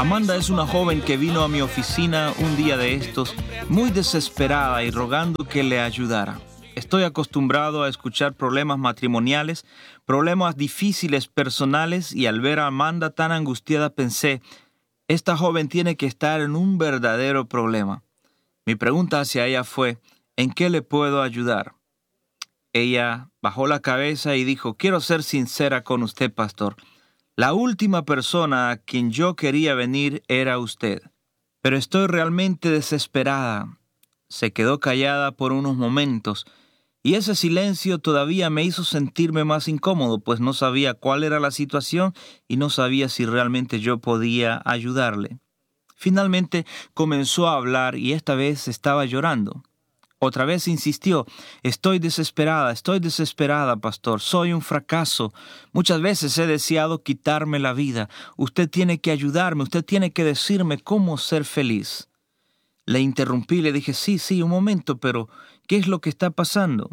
Amanda es una joven que vino a mi oficina un día de estos, muy desesperada y rogando que le ayudara. Estoy acostumbrado a escuchar problemas matrimoniales, problemas difíciles personales, y al ver a Amanda tan angustiada pensé, esta joven tiene que estar en un verdadero problema. Mi pregunta hacia ella fue, ¿en qué le puedo ayudar? Ella bajó la cabeza y dijo, quiero ser sincera con usted, pastor. La última persona a quien yo quería venir era usted. Pero estoy realmente desesperada. Se quedó callada por unos momentos, y ese silencio todavía me hizo sentirme más incómodo, pues no sabía cuál era la situación y no sabía si realmente yo podía ayudarle. Finalmente comenzó a hablar y esta vez estaba llorando. Otra vez insistió, estoy desesperada, pastor, soy un fracaso. Muchas veces he deseado quitarme la vida. Usted tiene que ayudarme, usted tiene que decirme cómo ser feliz. Le interrumpí y le dije, sí, un momento, pero ¿qué es lo que está pasando?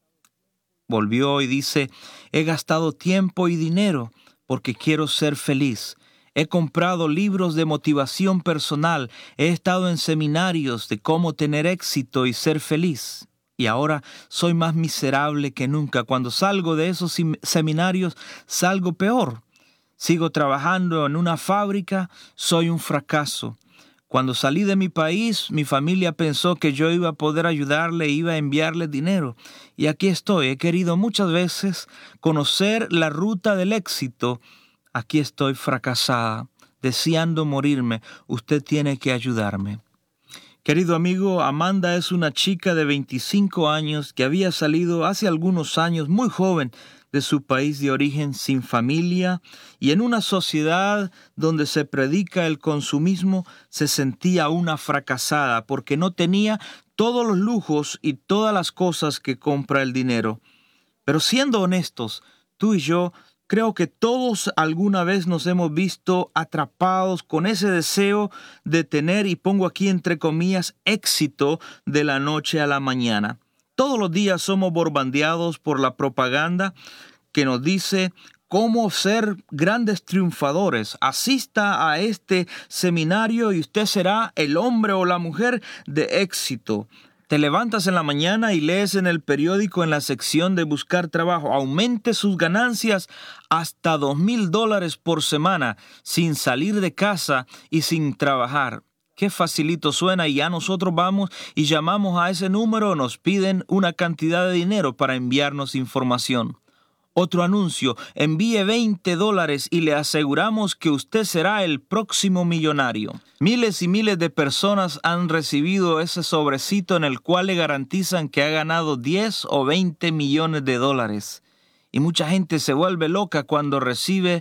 Volvió y dice, he gastado tiempo y dinero porque quiero ser feliz. He comprado libros de motivación personal, he estado en seminarios de cómo tener éxito y ser feliz. Y ahora soy más miserable que nunca. Cuando salgo de esos seminarios, salgo peor. Sigo trabajando en una fábrica, soy un fracaso. Cuando salí de mi país, mi familia pensó que yo iba a poder ayudarle, iba a enviarle dinero. Y aquí estoy, he querido muchas veces conocer la ruta del éxito. Aquí estoy fracasada, deseando morirme. Usted tiene que ayudarme. Querido amigo, Amanda es una chica de 25 años que había salido hace algunos años muy joven de su país de origen, sin familia, y en una sociedad donde se predica el consumismo, se sentía una fracasada porque no tenía todos los lujos y todas las cosas que compra el dinero. Pero siendo honestos, tú y yo, creo que todos alguna vez nos hemos visto atrapados con ese deseo de tener, y pongo aquí entre comillas, éxito de la noche a la mañana. Todos los días somos bombardeados por la propaganda que nos dice cómo ser grandes triunfadores. Asista a este seminario y usted será el hombre o la mujer de éxito. Te levantas en la mañana y lees en el periódico en la sección de buscar trabajo, aumente sus ganancias hasta $2,000 por semana sin salir de casa y sin trabajar. Qué facilito suena, y ya nosotros vamos y llamamos a ese número, nos piden una cantidad de dinero para enviarnos información. Otro anuncio, envíe $20 y le aseguramos que usted será el próximo millonario. Miles y miles de personas han recibido ese sobrecito en el cual le garantizan que ha ganado 10 o 20 millones de dólares. Y mucha gente se vuelve loca cuando recibe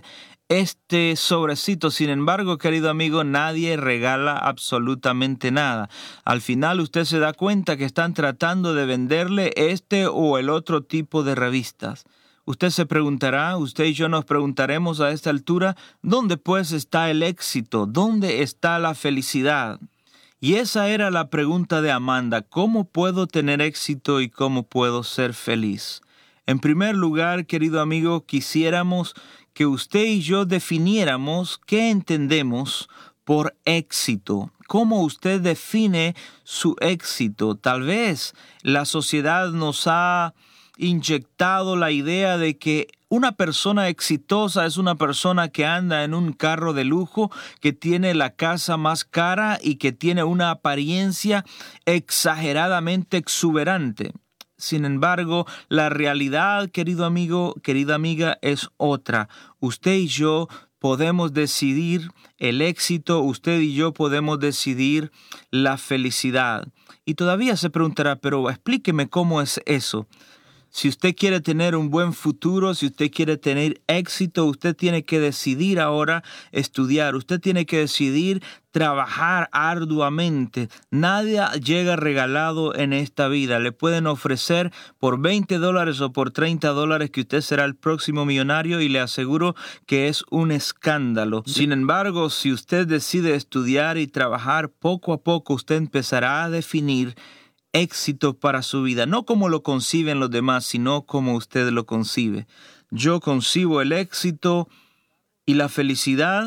este sobrecito. Sin embargo, querido amigo, nadie regala absolutamente nada. Al final usted se da cuenta que están tratando de venderle este o el otro tipo de revistas. Usted se preguntará, usted y yo nos preguntaremos a esta altura, ¿dónde pues está el éxito? ¿Dónde está la felicidad? Y esa era la pregunta de Amanda, ¿cómo puedo tener éxito y cómo puedo ser feliz? En primer lugar, querido amigo, quisiéramos que usted y yo definiéramos qué entendemos por éxito. ¿Cómo usted define su éxito? Tal vez la sociedad nos ha inyectado la idea de que una persona exitosa es una persona que anda en un carro de lujo, que tiene la casa más cara y que tiene una apariencia exageradamente exuberante. Sin embargo, la realidad, querido amigo, querida amiga, es otra. Usted y yo podemos decidir el éxito, usted y yo podemos decidir la felicidad. Y todavía se preguntará, pero explíqueme cómo es eso. Si usted quiere tener un buen futuro, si usted quiere tener éxito, usted tiene que decidir ahora estudiar. Usted tiene que decidir trabajar arduamente. Nadie llega regalado en esta vida. Le pueden ofrecer por $20 o por $30 que usted será el próximo millonario, y le aseguro que es un escándalo. Sin embargo, si usted decide estudiar y trabajar, poco a poco usted empezará a definir éxito para su vida, no como lo conciben los demás, sino como usted lo concibe. Yo concibo el éxito y la felicidad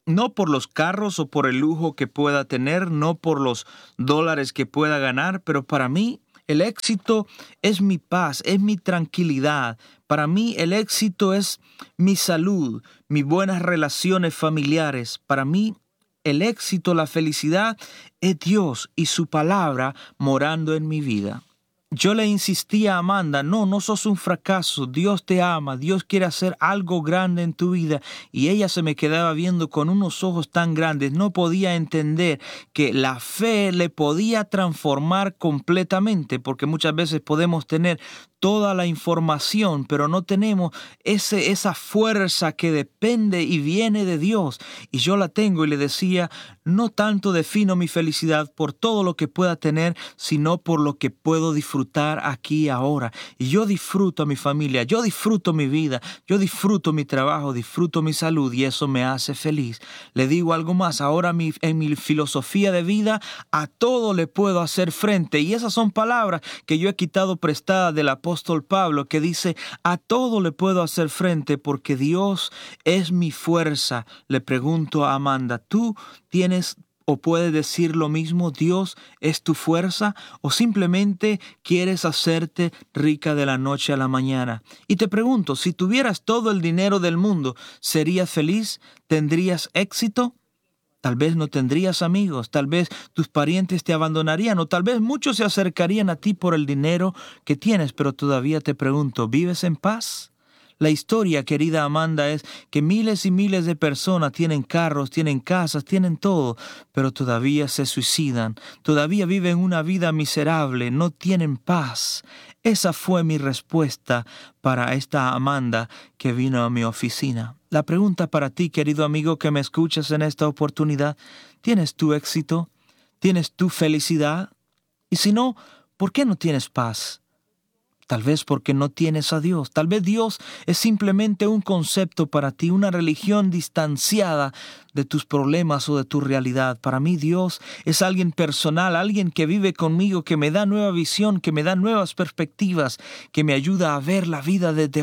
no por los carros o por el lujo que pueda tener, no por los dólares que pueda ganar, pero para mí el éxito es mi paz, es mi tranquilidad. Para mí el éxito es mi salud, mis buenas relaciones familiares. Para mí el éxito, la felicidad es Dios y su palabra morando en mi vida. Yo le insistía a Amanda, no sos un fracaso, Dios te ama, Dios quiere hacer algo grande en tu vida. Y ella se me quedaba viendo con unos ojos tan grandes, no podía entender que la fe le podía transformar completamente, porque muchas veces podemos tener toda la información, pero no tenemos esa fuerza que depende y viene de Dios. Y yo la tengo y le decía, no tanto defino mi felicidad por todo lo que pueda tener, sino por lo que puedo disfrutar aquí y ahora. Y yo disfruto a mi familia, yo disfruto mi vida, yo disfruto mi trabajo, disfruto mi salud y eso me hace feliz. Le digo algo más, ahora en mi filosofía de vida, a todo le puedo hacer frente. Y esas son palabras que yo he quitado prestadas del apóstol Pablo, que dice, a todo le puedo hacer frente porque Dios es mi fuerza. Le pregunto a Amanda, ¿tú tienes o puedes decir lo mismo? ¿Dios es tu fuerza? ¿O simplemente quieres hacerte rica de la noche a la mañana? Y te pregunto, si tuvieras todo el dinero del mundo, ¿serías feliz? ¿Tendrías éxito? Tal vez no tendrías amigos, tal vez tus parientes te abandonarían o tal vez muchos se acercarían a ti por el dinero que tienes, pero todavía te pregunto, ¿vives en paz? La historia, querida Amanda, es que miles y miles de personas tienen carros, tienen casas, tienen todo, pero todavía se suicidan, todavía viven una vida miserable, no tienen paz. Esa fue mi respuesta para esta Amanda que vino a mi oficina. La pregunta para ti, querido amigo que me escuchas en esta oportunidad, ¿tienes tu éxito? ¿Tienes tu felicidad? Y si no, ¿por qué no tienes paz? Tal vez porque no tienes a Dios. Tal vez Dios es simplemente un concepto para ti, una religión distanciada de tus problemas o de tu realidad. Para mí Dios es alguien personal, alguien que vive conmigo, que me da nueva visión, que me da nuevas perspectivas, que me ayuda a ver la vida desde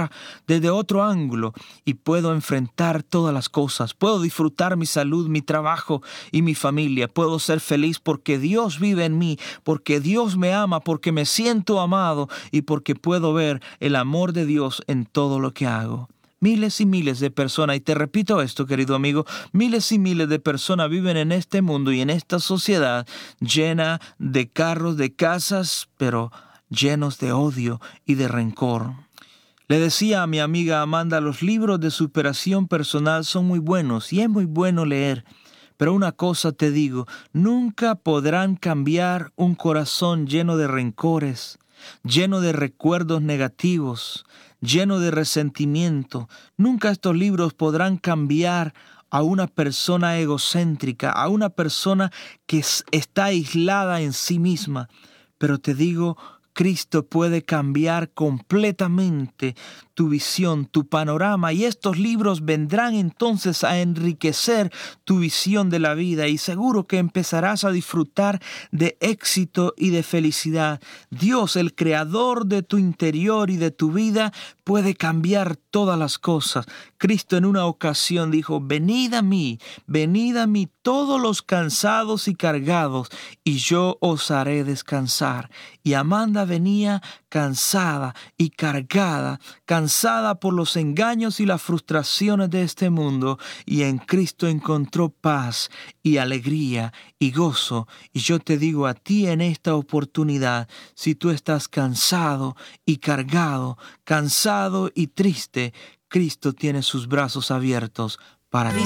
otro ángulo y puedo enfrentar todas las cosas. Puedo disfrutar mi salud, mi trabajo y mi familia. Puedo ser feliz porque Dios vive en mí, porque Dios me ama, porque me siento amado y porque puedo ver el amor de Dios en todo lo que hago. Miles y miles de personas, y te repito esto, querido amigo, miles y miles de personas viven en este mundo y en esta sociedad llena de carros, de casas, pero llenos de odio y de rencor. Le decía a mi amiga Amanda, los libros de superación personal son muy buenos y es muy bueno leer. Pero una cosa te digo, nunca podrán cambiar un corazón lleno de rencores, lleno de recuerdos negativos, lleno de resentimiento. Nunca estos libros podrán cambiar a una persona egocéntrica, a una persona que está aislada en sí misma. Pero te digo, Cristo puede cambiar completamente tu visión, tu panorama, y estos libros vendrán entonces a enriquecer tu visión de la vida y seguro que empezarás a disfrutar de éxito y de felicidad. Dios, el creador de tu interior y de tu vida, puede cambiar todas las cosas. Cristo en una ocasión dijo, venid a mí todos los cansados y cargados, y yo os haré descansar. Y Amanda venía cansada y cargada por los engaños y las frustraciones de este mundo, y en Cristo encontró paz y alegría y gozo. Y yo te digo a ti en esta oportunidad, si tú estás cansado y cargado, cansado y triste, Cristo tiene sus brazos abiertos para ti.